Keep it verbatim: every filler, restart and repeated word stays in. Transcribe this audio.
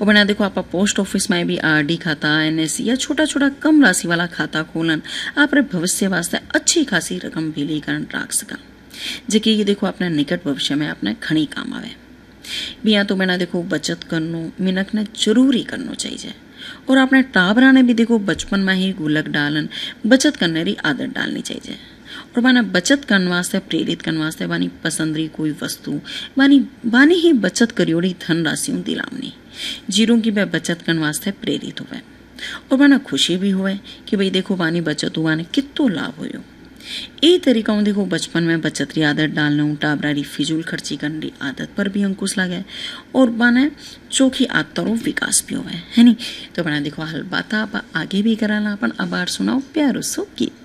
और बना देखो आप पोस्ट ऑफिस में भी आरडी खाता, एनएससी या छोटा छोटा कम राशि वाला खाता खोलन आप भविष्य वास्ते अच्छी खासी रकम भी लेकर रख सका, जेके ये देखो अपने निकट भविष्य में अपने घनी काम आवे भी। या तो मैंने देखो बचत करनो मिनक ने जरूरी करनो चाहिए और अपने टाबरा ने भी देखो बचपन में ही गुल्लक डालन बचत करने की आदत डालनी चाहिए। और बाना बचत करने वास्ते प्रेरित करने वास्ते बानी पसंदरी कोई वस्तु बानी बानी ही बचत करियोड़ी धन राशियों दिलावनी जीरो की वह बचत करने वास्ते प्रेरित हुए और बाना खुशी भी हुए कि भाई देखो बानी बचत हुआ ने कितो लाभ हो। यही तरीका देखो बचपन में बचत की आदत डालना टाबरारी फिजूल खर्ची करने की आदत पर भी अंकुश लगे और बने चोखी आदतों विकास भी हुए है नी। तो बना देखो हाल बात आप आगे भी कराला अपन अबार सुनाओ प्यारो सो गीत।